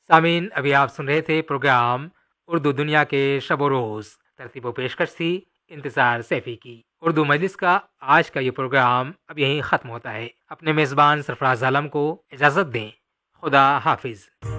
सामीन, अभी आप सुन रहे थे प्रोग्राम उर्दू दुनिया के शब रोज़। तरतीब व पेशकश थी इंतज़ार सैफ़ी की। उर्दू मजलिस का आज का ये प्रोग्राम अब यहीं ख़त्म होता है। अपने मेज़बान सरफराज आलम को इजाज़त दें। खुदा हाफिज़।